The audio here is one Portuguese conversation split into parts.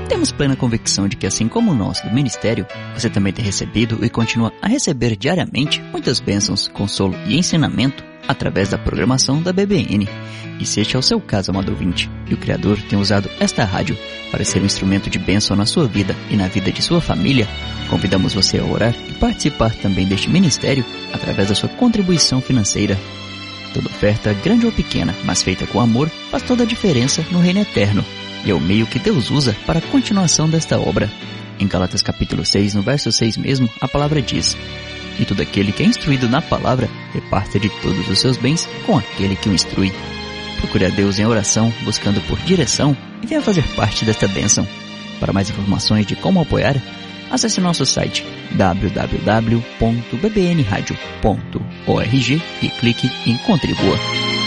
Temos plena convicção de que, assim como nós do Ministério, você também tem recebido e continua a receber diariamente muitas bênçãos, consolo e ensinamento através da programação da BBN. E se este é o seu caso, amado ouvinte, e o Criador tem usado esta rádio para ser um instrumento de bênção na sua vida e na vida de sua família, convidamos você a orar e participar também deste ministério através da sua contribuição financeira. Toda oferta, grande ou pequena, mas feita com amor, faz toda a diferença no reino eterno, e é o meio que Deus usa para a continuação desta obra. Em Gálatas capítulo 6, no verso 6 mesmo, a palavra diz: e todo aquele que é instruído na palavra, reparta de todos os seus bens com aquele que o instrui. Procure a Deus em oração, buscando por direção, e venha fazer parte desta bênção. Para mais informações de como apoiar, acesse nosso site www.bbnradio.org e clique em Contribua.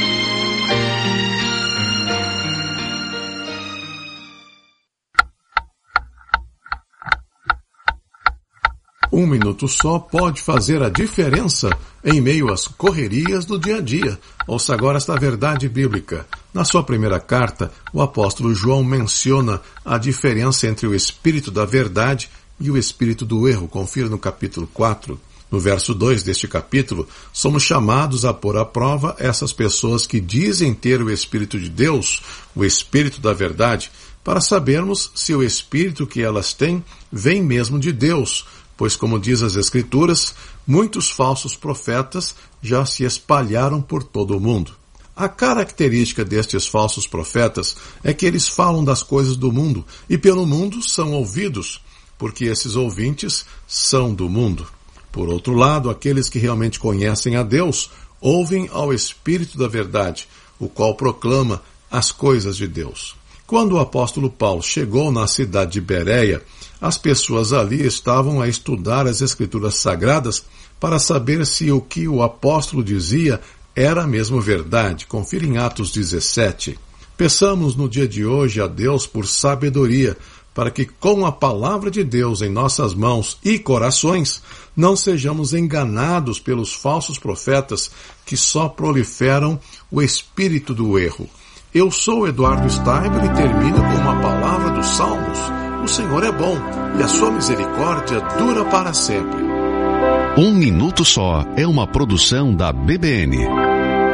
Um minuto só pode fazer a diferença em meio às correrias do dia a dia. Ouça agora esta verdade bíblica. Na sua primeira carta, o apóstolo João menciona a diferença entre o espírito da verdade e o espírito do erro. Confira no capítulo 4. No verso 2 deste capítulo, somos chamados a pôr à prova essas pessoas que dizem ter o Espírito de Deus, o Espírito da verdade, para sabermos se o Espírito que elas têm vem mesmo de Deus, pois, como diz as Escrituras, muitos falsos profetas já se espalharam por todo o mundo. A característica destes falsos profetas é que eles falam das coisas do mundo e pelo mundo são ouvidos, porque esses ouvintes são do mundo. Por outro lado, aqueles que realmente conhecem a Deus ouvem ao Espírito da verdade, o qual proclama as coisas de Deus. Quando o apóstolo Paulo chegou na cidade de Bereia, as pessoas ali estavam a estudar as Escrituras Sagradas para saber se o que o apóstolo dizia era mesmo verdade. Confira em Atos 17. Peçamos no dia de hoje a Deus por sabedoria, para que com a palavra de Deus em nossas mãos e corações, não sejamos enganados pelos falsos profetas que só proliferam o espírito do erro. Eu sou Eduardo Steiber e termino com uma palavra dos Salmos. O Senhor é bom e a sua misericórdia dura para sempre. Um Minuto Só é uma produção da BBN.